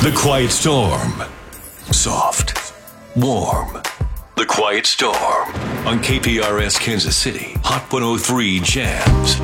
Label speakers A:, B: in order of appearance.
A: The Quiet Storm. Soft. Warm. The Quiet Storm. On KPRS Kansas City. Hot 103 Jams.